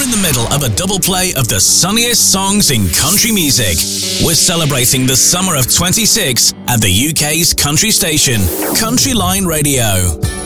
in the middle of a double play of the sunniest songs in country music. We're celebrating the summer of 26 at the UK's country station, Country Line Radio.